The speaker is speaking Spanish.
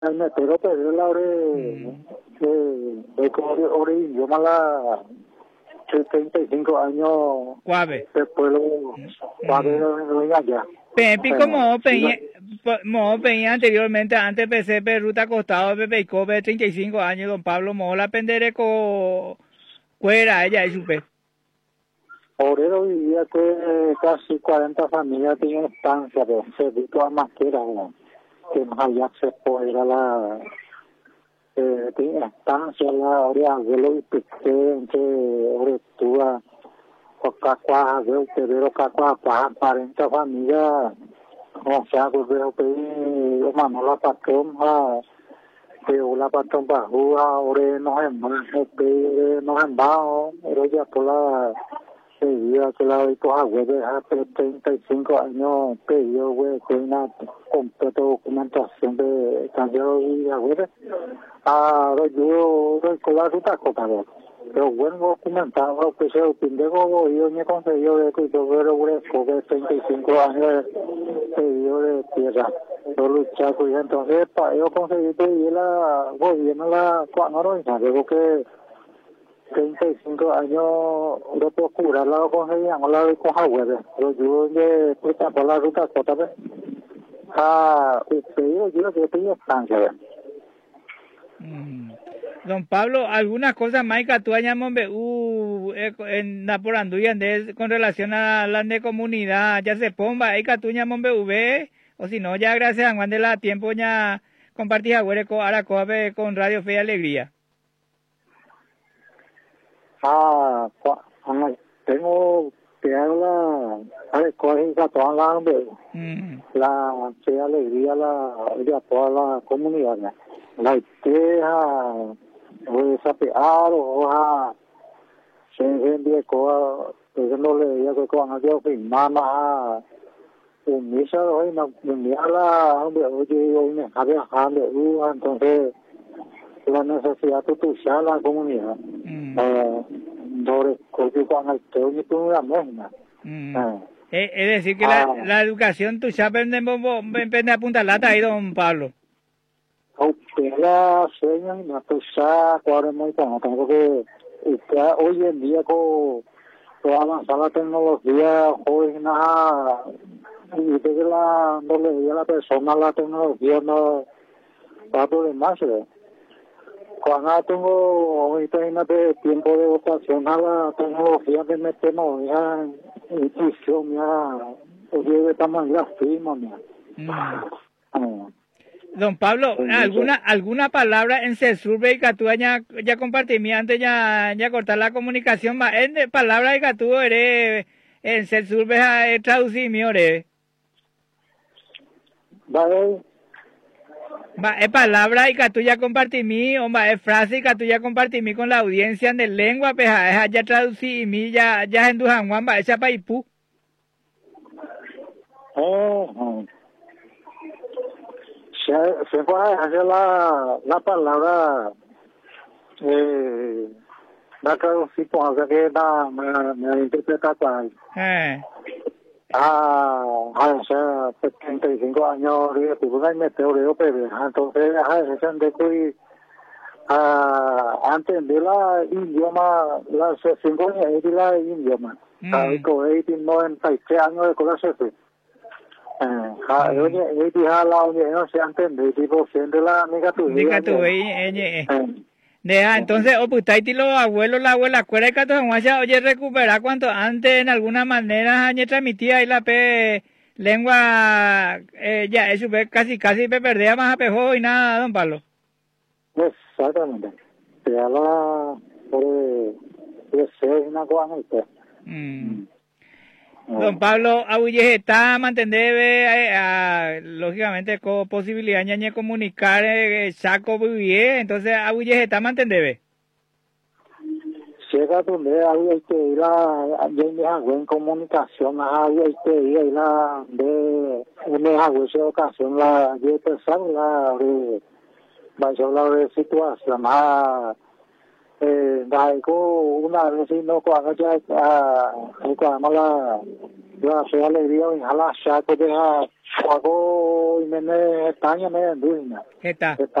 Pero la hora de como yo mala 35 años Cuave. del pueblo Cuave de allá. Pepi como peña anteriormente, antes PCP, Ruta Costado, Pepe Cobe, 35 años, don Pablo Mola, Pendereco, Cuera, ella y supe. Obrero vivía que casi 40 familias tienen estancia, pero se dedicó a Masquera, que más allá se era la tiene estancia, la orilla abuelo y piqué, entre Oretua, Cacua, Teodoro Cacua, 40 familias, o sea, pues pedí, Manola Patrón, la patrón Bajúa, Ore nos embajo, pero ya por la vida que la vi con abuelos hace 35 años pidió, güey, que una completa documentación de cambio de abuelos. Yo con la ruta copada. Pero bueno, documentado, que se pendejo, yo me conseguí de que yo era un de 35 años pedido de tierra. Yo luché con ella, entonces, yo conseguí pedir la gobierno, la cuando digo que 35 años lo puedo curar la conseguíamos la de coja hueve, pero yo de puta por la ruta cota yo que tengo estancia. Don Pablo, algunas cosas más que tú añamos en la poranduya con relación a la de comunidad, ya se pomba, hay que tú añamos o si no, ya gracias a Juan de la tiempo ya compartí a con Aracoa con Radio Fe y Alegría. Tengo que hablar a toda la Fe y Alegría, de toda la comunidad, la queja, esa pear o se vendía cosas, no le decía que cuando yo firmaba misa hoy no me habla oye hoy me está viajando entonces la necesidad de tuya la comunidad sobre que cuando estoy y tú la misma es decir que la educación tuya depende a punta lata ahí don Pablo. La sueño y no tuya ahora muy tengo que hoy en día con toda avanzar la tecnología hoy nada y de que no le diga a la persona la tecnología no va por demás. Cuando tengo ahorita imagínate tiempo de votación a la tecnología de metemos ya intuición ya oye de esta manera firma Don Pablo, alguna palabra en Cesurbe y Catú ya compartí antes ya cortar la comunicación más en palabra y Catú eres en Cesurbe traducir mi ore. Vale. Es palabra y Catú ya compartí mi o es frase y Catú ya compartí mi con la audiencia de lengua peja ya traducí mi ya en Dujan Juan va esa paipú. Se puede hacer la palabra la traducir con algo que me interpreta para o sea 35 años de tuve me teoreo pero entonces se de que entender la idioma la 5 años de la idioma hay que 93 años de clase no se entiende tipo siendo la entonces oputaiti los abuelos la abuela cuera y cato oye recuperar cuanto antes en alguna manera añe transmitía ahí la lengua ya eso casi perdía más apejo y nada don Pablo. Exactamente te habla por ser una cosa Don Pablo, abuye está mantener lógicamente con posibilidad de comunicar saco bien, entonces abuye está mantener. Llega donde hay que ir a en comunicación, hay que ir a la de una ocasión la de pensar la de situación una vez no cuando ya cuando la sea alegría en la chaco de hago y me estaña me duina. ¿Qué tal?